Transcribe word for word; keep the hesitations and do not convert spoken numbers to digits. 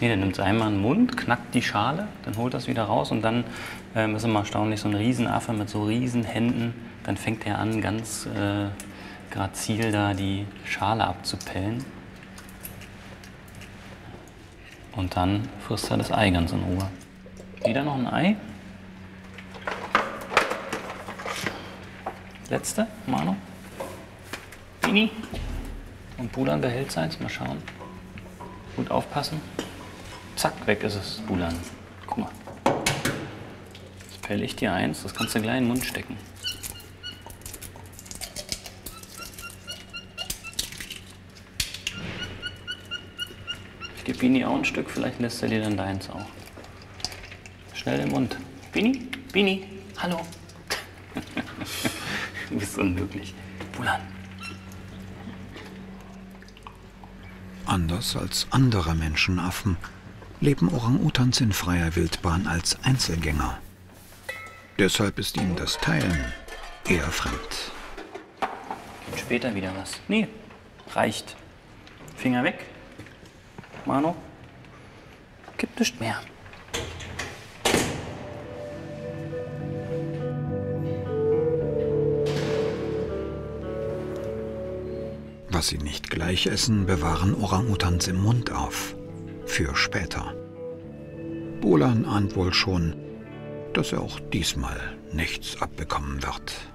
Nee, der nimmt es einmal in den Mund, knackt die Schale, dann holt das wieder raus und dann ähm, ist immer erstaunlich, so ein Riesenaffe mit so riesen Händen, dann fängt er an, ganz äh, grazil da die Schale abzupellen. Und dann frisst er das Ei ganz in Ruhe. Wieder noch ein Ei. Letzte, Manu. Bini. Und Bulan behält seins. Mal schauen. Gut aufpassen. Zack, weg ist es, Bulan. Guck mal. Jetzt pelle ich dir eins. Das kannst du gleich in den Mund stecken. Ich gebe Bini auch ein Stück. Vielleicht lässt er dir dann deins auch. Schnell im Mund. Bini? Bini? Hallo? Du bist unmöglich. Bulan. Anders als andere Menschenaffen leben Orang-Utans in freier Wildbahn als Einzelgänger. Deshalb ist ihnen das Teilen eher fremd. Gibt später wieder was. Nee, reicht. Finger weg. Manu, gibt nicht mehr. Was sie nicht gleich essen, bewahren Orang-Utans im Mund auf. Für später. Bulan ahnt wohl schon, dass er auch diesmal nichts abbekommen wird.